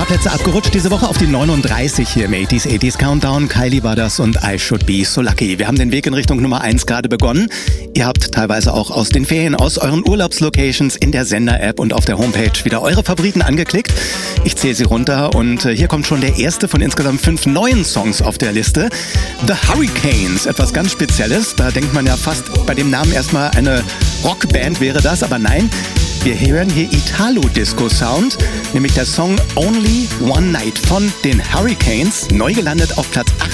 Plätze abgerutscht diese Woche auf die 39 hier im 80s Countdown. Kylie war das und I Should Be So Lucky. Wir haben den Weg in Richtung Nummer 1 gerade begonnen. Ihr habt teilweise auch aus den Ferien, aus euren Urlaubslocations in der Sender-App und auf der Homepage wieder eure Favoriten angeklickt. Ich zähle sie runter und hier kommt schon der erste von insgesamt 5 neuen Songs auf der Liste. The Hurricanes, etwas ganz Spezielles. Da denkt man ja fast bei dem Namen erstmal eine Rockband wäre das, aber nein. Wir hören hier Italo-Disco-Sound, nämlich der Song Only One Night von den Hurricanes, neu gelandet auf Platz